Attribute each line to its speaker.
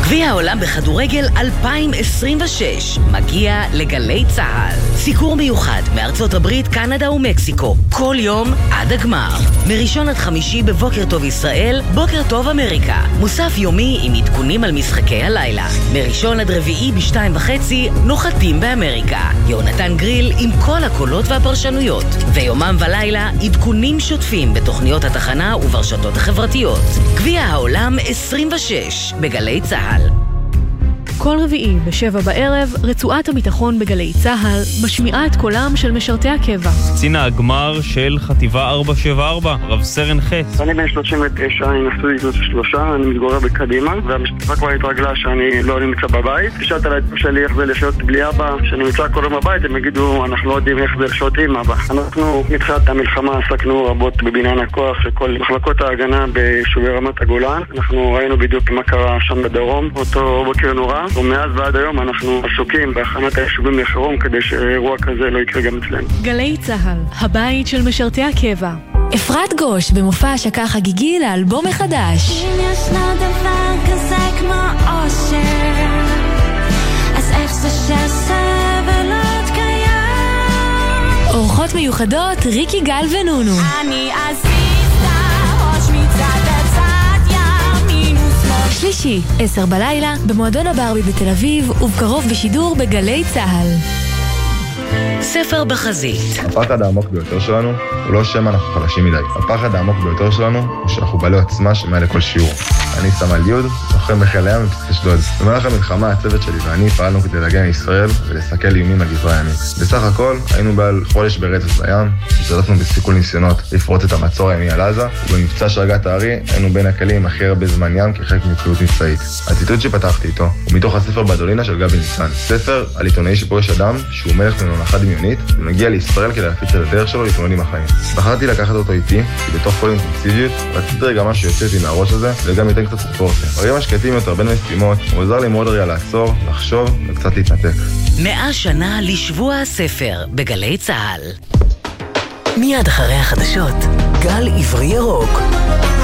Speaker 1: גביע העולם בכדורגל 2026 מגיע לגלי צהל. סיקור מיוחד מארצות הברית, קנדה ומקסיקו, כל יום עד הגמר. מראשון עד חמישי בבוקר טוב ישראל, בוקר טוב אמריקה. מוסף יומי עם עדכונים על משחקי הלילה. מראשון עד רביעי ב2:30 נוחתים באמריקה. יונתן גריל עם כל הקולות והפרשנויות. ויומם ולילה עדכונים שוטפים בתוכניות התחנה וברשתות החברתיות. גביע העולם 26 בגלי צהל.
Speaker 2: כל רביעי ב7 בערב, רצועת הביטחון בגלי צהל משמיעה את קולם של משרתי הקבע.
Speaker 3: קצין הגמר של חטיבה 474, רב סרן חץ.
Speaker 4: אני בן 39, אני נשוי זוג 3, אני מתגורר בקדימה, והמשפחה כבר התרגלה שאני לא נמצא בבית. תשאלת על העצמי שלי איך זה לחיות בלי אבא, שאני נמצא כל יום בבית, הם יגידו, אנחנו לא יודעים איך זה לחיות עם אבא. אנחנו מתחילת המלחמה עסקנו רבות בבניין הכוח של כל מחלקות ההגנה ביישובי רמת הגולן. אנחנו ראינו בדיוק מה קרה שם בדרום, אותו בוקר נורא. ומאז ועד היום אנחנו עסוקים בהכנת היישובים לחירום כדי שאירוע כזה לא יקרה גם אצלנו.
Speaker 2: גלי צהל, הבית של משרתי הקבע.
Speaker 5: אפרת גוש במופע השקה חגיגי לאלבום החדש.
Speaker 6: אם ישנו דבר כזה כמו אושר, אז איך זה שסבל עוד קיים?
Speaker 5: אורחות מיוחדות ריקי גל ונונו.
Speaker 6: אני אזיזתה ראש מצד לצד, ימין ושמאל.
Speaker 5: שלישי, 10 בלילה, במועדון הברבי בתל אביב, ובקרוב בשידור בגלי צהל.
Speaker 1: ספר בחזית.
Speaker 7: הפחד העמוק ביותר שלנו הוא לא שמה אנחנו חלשים מדי. הפחד העמוק ביותר שלנו הוא שאנחנו בעלי עוצמה שמעל לכל שיעור. אני סמל יוד, לוחם בחיל הים מבסיס אשדוד. במהלך המלחמה הצוות שלי ואני פעלנו כדי להגן לישראל ולסכל איומים על גזרה הימית. בסך הכל היינו בעל חודש ברצף בים, השתתפנו בסיכול ניסיונות לפרוץ את המצור הימי על עזה, ובמבצע שרגת הארי היינו בין הכלים הכי הרבה זמן ים כחלק מפעילות מבצעית. הציטוט שפתחתי איתו הוא מתוך הספר בדולינה של גבי ניסן. ספר על עיתונאי שפורש אדם שהוא מלך מממלכה דמיונית ומגיע לישראל כדי להפיץ את הדרך שלו להתמודד עם החיים. בחרתי לקחת אותו איתי, כי בתוך כל אינטנסיביות רציתי רגע משהו יוצאתי מהראש הזה וגם ייתן קצת פרופורציה. הרגעים השקטים יותר בין משימות, הוא עזר לי מאוד רגע לעצור, לחשוב וקצת להתנתק.
Speaker 1: 100 שנה לשבוע הספר בגלי צהל. מיד אחרי החדשות, גל עברי ירוק.